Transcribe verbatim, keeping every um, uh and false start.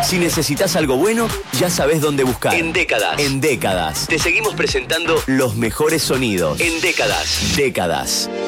Si necesitas algo bueno, ya sabes dónde buscar. En Décadas. En Décadas. Te seguimos presentando los mejores sonidos. En Décadas. Décadas.